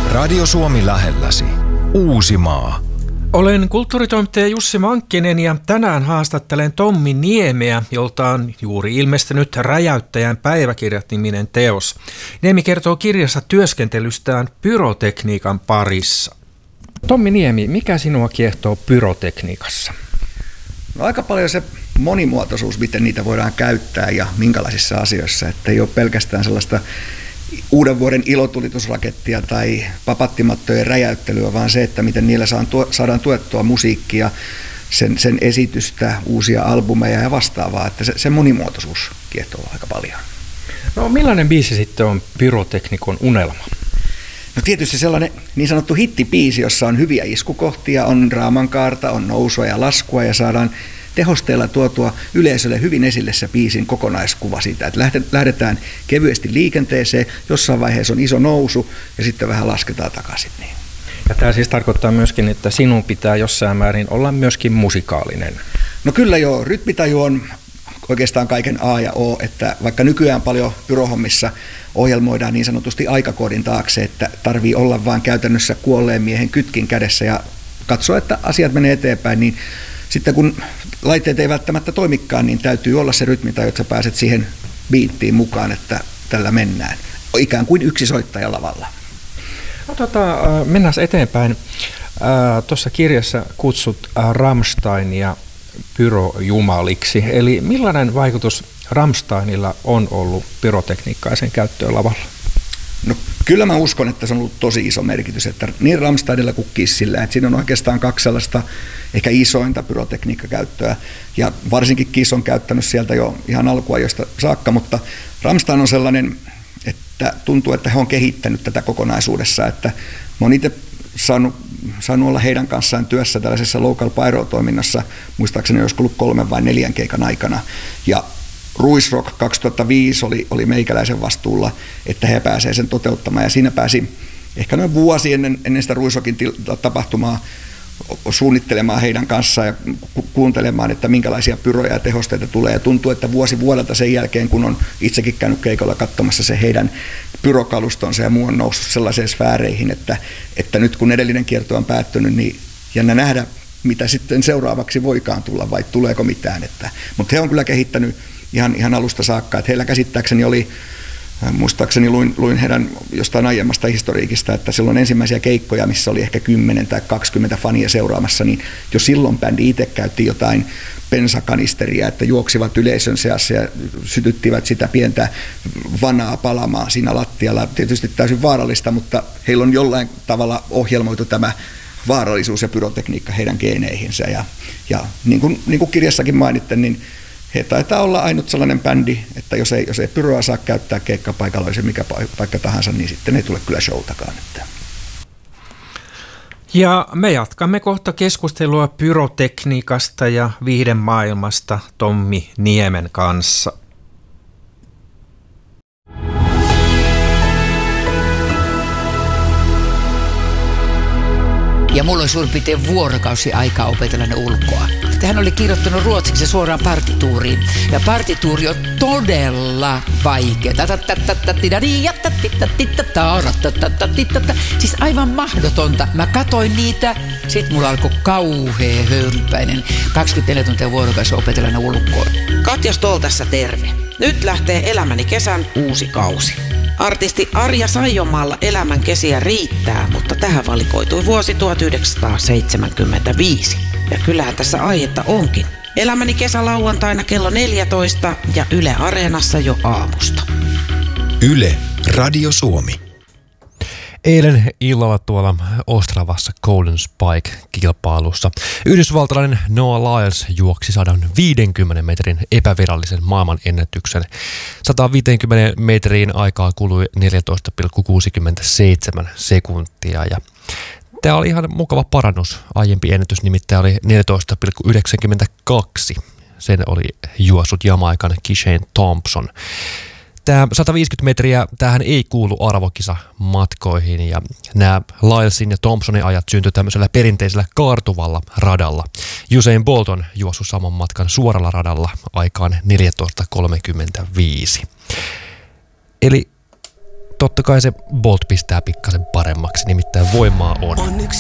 Radio Suomi lähelläsi. Uusimaa. Olen kulttuuritoimittaja Jussi Mankkinen ja tänään haastattelen Tommi Niemeä, jolta on juuri ilmestynyt Räjäyttäjän päiväkirjat-niminen teos. Niemi kertoo kirjassa työskentelystään pyrotekniikan parissa. Tommi Niemi, mikä sinua kiehtoo pyrotekniikassa? No aika paljon se monimuotoisuus, miten niitä voidaan käyttää ja minkälaisissa asioissa, että ei ole pelkästään sellaista uuden vuoden ilotulitusrakettia tai papattimattojen räjäyttelyä, vaan se, että miten niillä saadaan tuettua musiikkia, sen esitystä, uusia albumeja ja vastaavaa, että se monimuotoisuus kiehtoo aika paljon. No millainen biisi sitten on pyroteknikon unelma? No tietysti sellainen niin sanottu hittibiisi, jossa on hyviä iskukohtia, on draamankaarta, on nousua ja laskua ja saadaan tehosteella tuotua yleisölle hyvin esille se biisin kokonaiskuva siitä, että lähdetään kevyesti liikenteeseen, jossain vaiheessa on iso nousu ja sitten vähän lasketaan takaisin. Niin. Ja tämä siis tarkoittaa myöskin, että sinun pitää jossain määrin olla myöskin musikaalinen. No kyllä joo, rytmitaju on oikeastaan kaiken A ja O, että vaikka nykyään paljon pyrohommissa ohjelmoidaan niin sanotusti aikakoodin taakse, että tarvii olla vaan käytännössä kuolleen miehen kytkin kädessä ja katsoa, että asiat menee eteenpäin, niin sitten kun laitteet ei välttämättä toimikaan, niin täytyy olla se rytmitaju, että sä pääset siihen biittiin mukaan, että tällä mennään. Ikään kuin yksi soittaja lavalla. No, mennään eteenpäin. Tuossa kirjassa kutsut Rammsteinia pyrojumaliksi. Eli millainen vaikutus Rammsteinilla on ollut pyrotekniikkaa ja sen käyttöön lavalla? No kyllä mä uskon, että se on ollut tosi iso merkitys, että niin Rammsteinilla kuin Kissillä, että siinä on oikeastaan kaksi sellaista ehkä isointa pyrotekniikkakäyttöä, ja varsinkin Kiss on käyttänyt sieltä jo ihan alkuajoista saakka, mutta Rammstein on sellainen, että tuntuu, että he on kehittänyt tätä kokonaisuudessa, että mä oon itse saanut olla heidän kanssaan työssä tällaisessa local pyro-toiminnassa, muistaakseni olisi ollut 3 vai 4 keikan aikana, ja Ruisrock 2005 oli meikäläisen vastuulla, että he pääsevät sen toteuttamaan, ja siinä pääsi ehkä noin vuosi ennen sitä Ruisrockin tapahtumaa suunnittelemaan heidän kanssaan ja kuuntelemaan, että minkälaisia pyroja ja tehosteita tulee, ja tuntuu, että vuosi vuodelta sen jälkeen, kun on itsekin käynyt keikolla katsomassa se heidän pyrokalustonsa ja muu on noussut sellaiseen sfääreihin, että nyt kun edellinen kierto on päättynyt, niin jännä nähdä, mitä sitten seuraavaksi voikaan tulla, vai tuleeko mitään. Mutta he on kyllä kehittänyt ihan alusta saakka, että heillä käsittääkseni oli, muistaakseni luin heidän jostain aiemmasta historiikista, että silloin ensimmäisiä keikkoja, missä oli ehkä 10 tai 20 fania seuraamassa, niin jo silloin bändi itse käytti jotain bensakanisteria, että juoksivat yleisön seassa ja sytyttivät sitä pientä vanaa palamaan siinä lattialla. Tietysti täysin vaarallista, mutta heillä on jollain tavalla ohjelmoitu tämä vaarallisuus ja pyrotekniikka heidän geeneihinsä. Ja niin kuin kirjassakin mainitte, niin he taitaa olla ainut sellainen bändi, että jos ei pyroa saa käyttää keikkapaikalla, olisi mikä paikka tahansa, niin sitten ei tule kyllä showtakaan. Ja me jatkamme kohta keskustelua pyrotekniikasta ja viihdemaailmasta Tommi Niemen kanssa. Ja mulla oli suurin piirtein vuorokausi aikaa opetella ne ulkoa. Hän oli kirjoittanut ruotsiksi suoraan partituuriin. Ja partituuri on todella vaikea. Siis aivan mahdotonta. Mä katoin niitä, sit mulla alkoi kauhea höyrypäinen 24 tuntia vuorokausi opetella ne ulkoa. Katja Stoll tässä terve. Nyt lähtee Elämäni kesän uusi kausi. Artisti Arja Saijonmaalla elämän kesiä riittää, mutta tähän valikoitui vuosi 1975. Ja kyllähän tässä aihetta onkin. Elämäni kesä lauantaina kello 14 ja Yle Areenassa jo aamusta. Yle, Radio Suomi. Eilen illalla tuolla Ostravassa Golden Spike-kilpailussa yhdysvaltalainen Noah Lyles juoksi 150 metrin epävirallisen maailman ennätyksen. 150 metriin aikaa kului 14,67 sekuntia ja tämä oli ihan mukava parannus. Aiempi ennätys nimittäin oli 14,92. Sen oli juossut Jamaikan Kishane Thompson. Tämä 150 metriä, tämähän ei kuulu arvokisa-matkoihin ja nämä Lylesin ja Thompsonin ajat syntyi tämmöisellä perinteisellä kaartuvalla radalla. Usain Bolt on juossut saman matkan suoralla radalla aikaan 14.35. Eli totta kai se Bolt pistää pikkasen paremmaksi, nimittäin voimaa on.